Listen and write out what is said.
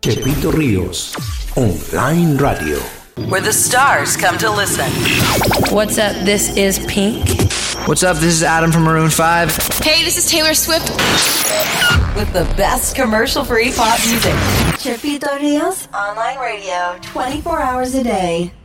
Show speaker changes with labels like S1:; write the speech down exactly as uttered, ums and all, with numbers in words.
S1: Chepito Ríos, Online Radio.
S2: Where the stars come to listen.
S3: What's up? This is Pink.
S4: What's up? This is Adam from Maroon five.
S5: Hey, this is Taylor Swift.
S2: With the best commercial-free pop music.
S6: Chepito Ríos, Online Radio, twenty-four hours a day.